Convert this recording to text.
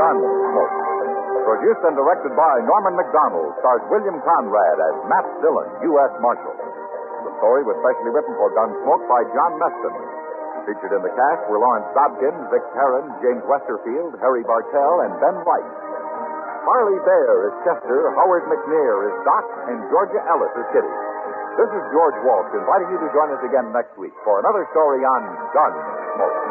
Gunsmoke. Produced and directed by Norman McDonald, stars William Conrad as Matt Dillon, U.S. Marshal. The story was specially written for Gunsmoke by John Meston. Featured in the cast were Lawrence Dobkins, Vic Perrin, James Westerfield, Harry Bartell, and Ben White. Harley Bear is Chester, Howard McNear is Doc, and Georgia Ellis is Kitty. This is George Walsh inviting you to join us again next week for another story on Gunsmoke.